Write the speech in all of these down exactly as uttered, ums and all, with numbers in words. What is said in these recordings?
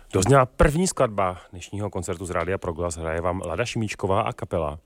Dozněla první skladba dnešního koncertu z Rádia Proglas. Hraje vám Lada Šimíčková a kapela.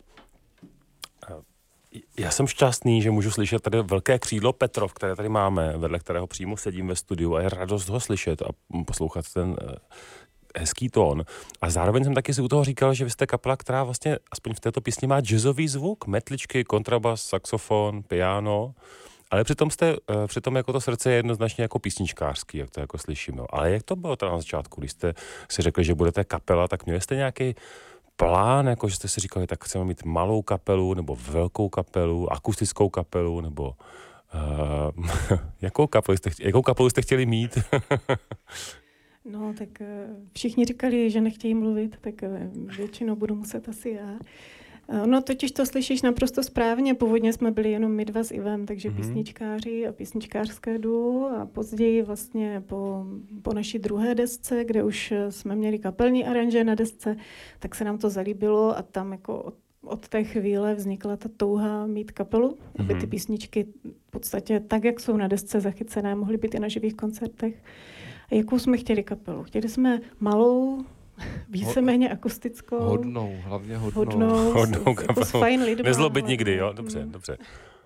Já jsem šťastný, že můžu slyšet tady velké křídlo Petrov, které tady máme, vedle kterého přímo sedím ve studiu a je radost ho slyšet a poslouchat ten hezký tón. A zároveň jsem taky si u toho říkal, že vy jste kapela, která vlastně aspoň v této písni má jazzový zvuk, metličky, kontrabas, saxofon, piano, ale přitom jste, přitom jako to srdce je jednoznačně jako písničkářský, jak to jako slyším. No. Ale jak to bylo teda na začátku, když jste si řekli, že budete kapela, tak měli jste nějaký plán, jako že jste si říkali, tak chceme mít malou kapelu, nebo velkou kapelu, akustickou kapelu, nebo uh, jakou, kapelu jste, jakou kapelu jste chtěli mít? No, tak všichni říkali, že nechtějí mluvit, tak většinou budu muset asi já. No, totiž to slyšíš naprosto správně. Původně jsme byli jenom my dva s Ivem, takže mm-hmm. písničkáři a písničkářské duo a později vlastně po, po naší druhé desce, kde už jsme měli kapelní aranže na desce, tak se nám to zalíbilo a tam jako od, od té chvíle vznikla ta touha mít kapelu, mm-hmm. aby ty písničky v podstatě tak, jak jsou na desce zachycené, mohly být i na živých koncertech. A jakou jsme chtěli kapelu? Chtěli jsme malou, víceméně akustickou. Hodnou, hlavně hodnou. Hodnou, hodnou kapelu. S fajn lidma. Nezlobit nikdy, jo? Dobře, mm. dobře.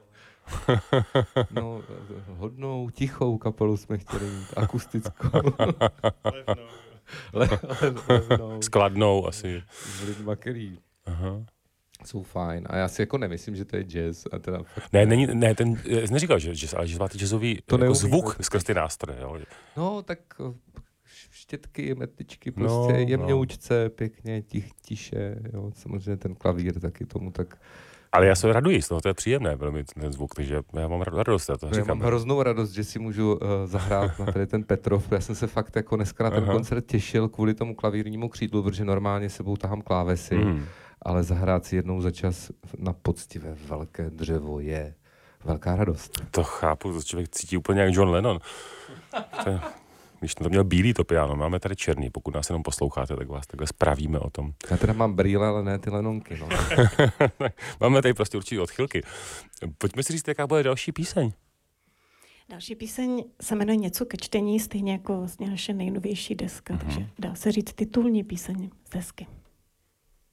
No, hodnou, tichou kapelu jsme chtěli mít, akustickou. Levnou. Le, levnou. Skladnou asi. S lidma, který Aha. jsou fajn. A já si jako nemyslím, že to je jazz. A teda fakt ne, není, ne, ten, jsi neříkal, že jazz, ale že máte jazzový to jako neumím, zvuk to skrz ty nástroje, jo? No, tak štětky, metličky, prostě no, jemňoučce, no. Pěkně, tich, tiše, jo. Samozřejmě ten klavír taky tomu tak. Ale já se raduji z toho, to je příjemné velmi ten zvuk, takže já mám radost, já to říkám. Já mám hroznou radost, že si můžu uh, zahrát na tady ten Petrov. Já jsem se fakt jako dneska na ten Aha. koncert těšil kvůli tomu klavírnímu křídlu, protože normálně sebou tahám klávesy, mm. ale zahrát si jednou za čas na poctivé velké dřevo je velká radost. To chápu, to člověk cítí úplně jak John Lennon. To, když to měl bílý to piano, máme tady černý, pokud nás jenom posloucháte, tak vás takhle spravíme o tom. Já teda mám brýle, ale ne ty Lennonky, no. Máme tady prostě určitě odchylky. Pojďme si říct, jaká bude další píseň. Další píseň se jmenuje Něco ke čtení, stejně jako vlastně naše nejnovější deska, mm-hmm. takže dá se říct titulní píseň z desky.